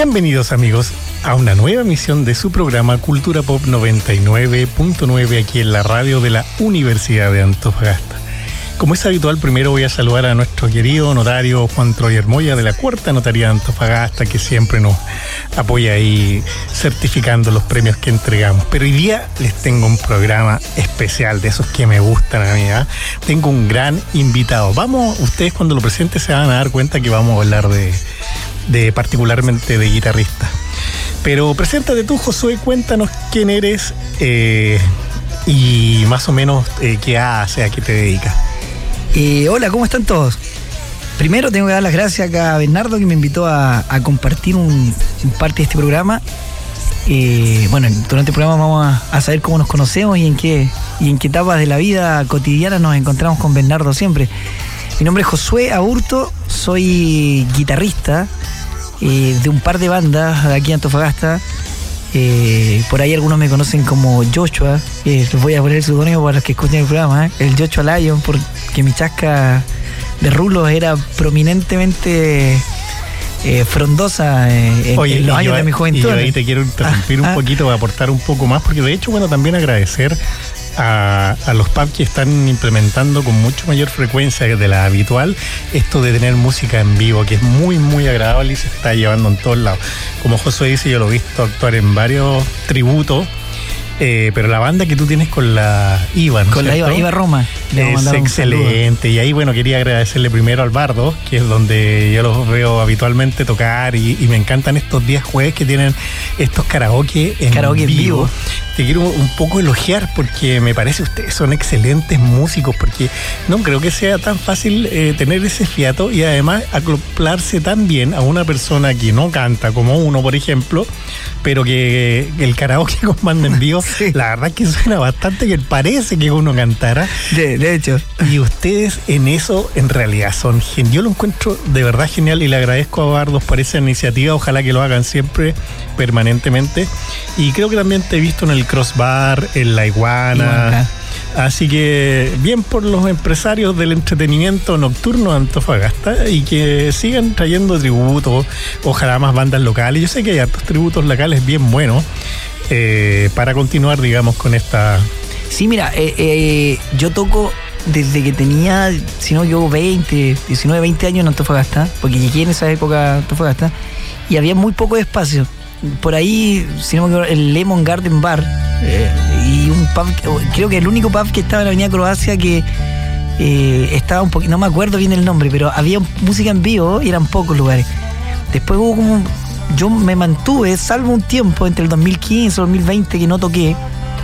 Bienvenidos amigos a una nueva emisión de su programa Cultura Pop 99.9 aquí en la radio de la Universidad de Antofagasta. Como es habitual, primero voy a saludar a nuestro querido notario Juan Troyer Moya de la Cuarta Notaría de Antofagasta, que siempre nos apoya ahí certificando los premios que entregamos. Pero hoy día les tengo un programa especial, de esos que me gustan a mí, ¿eh? Tengo un gran invitado. Ustedes cuando lo presente se van a dar cuenta que vamos a hablar de particularmente de guitarrista. Pero preséntate tú, Josué, cuéntanos quién eres y más o menos qué haces, a qué te dedicas. Hola, ¿cómo están todos? Primero tengo que dar las gracias acá a Bernardo, que me invitó a compartir un parte de este programa. Bueno, durante el programa vamos a saber cómo nos conocemos y en qué etapas de la vida cotidiana nos encontramos con Bernardo siempre. Mi nombre es Josué Aburto, soy guitarrista de un par de bandas de aquí en Antofagasta. Por ahí algunos me conocen como Joshua, les voy a poner el seudónimo para los que escuchen el programa, el Joshua Lion, porque mi chasca de rulos era prominentemente frondosa en los años de mi juventud. Y yo ahí te quiero interrumpir un poquito para aportar un poco más, porque de hecho, bueno, también agradecer a los pubs que están implementando con mucho mayor frecuencia de la habitual esto de tener música en vivo, que es muy muy agradable y se está llevando en todos lados. Como Josué dice, yo lo he visto actuar en varios tributos, pero la banda que tú tienes con la IVA, ¿no? Con la IVA Roma es excelente. Y ahí, bueno, quería agradecerle primero al Bardo, que es donde yo los veo habitualmente tocar, y me encantan estos días jueves que tienen estos karaoke en vivo. Te quiero un poco elogiar porque me parece ustedes son excelentes músicos, porque no creo que sea tan fácil tener ese fiato y además acoplarse tan bien a una persona que no canta como uno, por ejemplo, pero que el karaoke con banda en vivo, sí, la verdad que suena bastante, que parece que uno cantara. De hecho. Y ustedes en eso en realidad son geniales. Yo lo encuentro de verdad genial y le agradezco a Bardos por esa iniciativa. Ojalá que lo hagan siempre, permanentemente. Y creo que también te he visto en el Crossbar, en La Iguana. Así que bien por los empresarios del entretenimiento nocturno de Antofagasta, y que sigan trayendo tributos, ojalá más bandas locales. Yo sé que hay hartos tributos locales bien buenos para continuar, digamos, con esta... Sí, mira, yo toco desde que tenía, si no yo 20 años en Antofagasta, porque llegué en esa época a Antofagasta y había muy poco espacio. Por ahí, si no me equivoco, el Lemon Garden Bar y un pub, creo que el único pub que estaba en la Avenida Croacia que estaba un poquito, no me acuerdo bien el nombre, pero había música en vivo y eran pocos lugares. Después hubo como, yo me mantuve, salvo un tiempo entre el 2015 y 2020 que no toqué,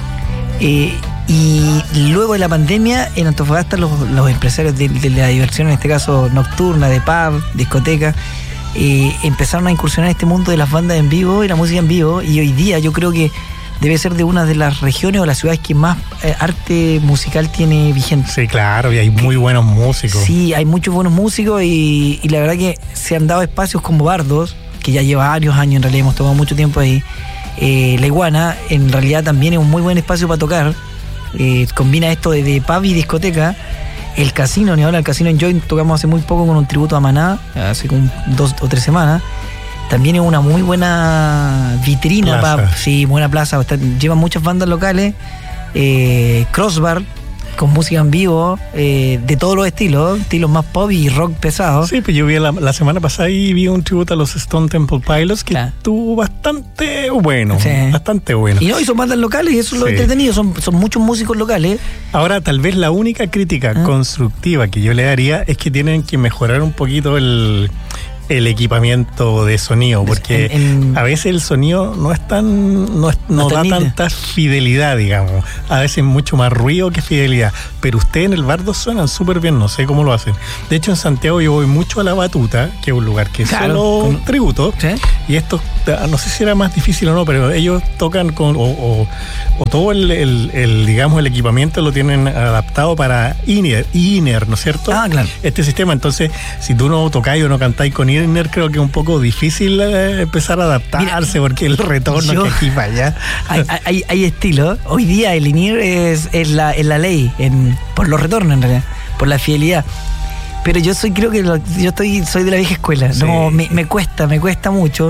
y luego de la pandemia en Antofagasta los empresarios de la diversión, en este caso nocturna, de pub, discoteca, empezaron a incursionar en este mundo de las bandas en vivo y la música en vivo, y hoy día yo creo que debe ser de una de las regiones o las ciudades que más arte musical tiene vigente. Sí, claro, y hay muy buenos músicos. Sí, hay muchos buenos músicos y la verdad que se han dado espacios como Bardos, que ya lleva varios años, en realidad hemos tomado mucho tiempo ahí. La Iguana en realidad también es un muy buen espacio para tocar, combina esto de pub y discoteca. El Casino, ni ahora el Casino Enjoy, tocamos hace muy poco con un tributo a Maná, hace como 2 o 3 semanas. También es una muy buena vitrina, sí, buena plaza. Llevan muchas bandas locales. Crossbar, con música en vivo, de todos los estilos más pop y rock pesado. Sí, pues yo vi la semana pasada y vi un tributo a los Stone Temple Pilots que estuvo bastante bueno, sí, bastante bueno. Y son bandas locales y eso es lo entretenido, son muchos músicos locales. Ahora, tal vez la única crítica constructiva que yo le daría es que tienen que mejorar un poquito el equipamiento de sonido, porque a veces el sonido no es no da tanta fidelidad, digamos. A veces mucho más ruido que fidelidad. Pero ustedes en el Bardo suenan súper bien, no sé cómo lo hacen. De hecho, en Santiago yo voy mucho a La Batuta, que es un lugar que es solo tributo, ¿sí? Y esto, no sé si era más difícil o no, pero ellos tocan con o todo el digamos el equipamiento lo tienen adaptado para Inner, ¿no es cierto? Claro. Este sistema, entonces, si tú no tocáis o no cantáis con Inner, creo que es un poco difícil empezar a adaptarse. Mira, porque el retorno que aquí para allá. Hay estilo. Hoy día el Inner es la ley por los retornos, en realidad, por la fidelidad. Pero yo soy de la vieja escuela. Sí. No, me cuesta mucho.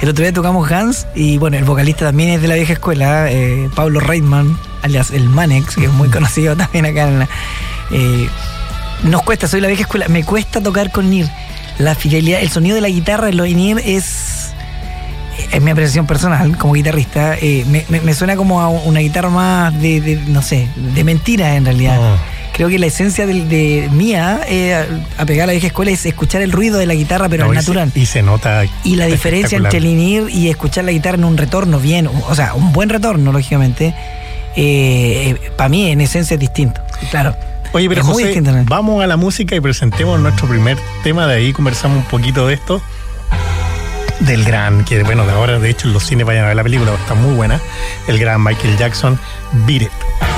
El otro día tocamos Hans y bueno, el vocalista también es de la vieja escuela, Pablo Reitman, alias el Manex, que es muy conocido también acá en la... nos cuesta, soy la vieja escuela, me cuesta tocar con Nir. La fidelidad, el sonido de la guitarra en los Nir es mi apreciación personal como guitarrista, me suena como a una guitarra más no sé, de mentira en realidad. Creo que la esencia de mía, apegada a la vieja escuela, es escuchar el ruido de la guitarra, pero al natural. Y se nota. Y la diferencia entre el in-ear y escuchar la guitarra en un retorno bien, o sea, un buen retorno, lógicamente, para mí en esencia es distinto. Claro. Oye, pero José, vamos a la música y presentemos nuestro primer tema. De ahí conversamos un poquito de esto. Del gran, que bueno, de ahora de hecho en los cines vayan a ver la película, está muy buena. El gran Michael Jackson, Beat It.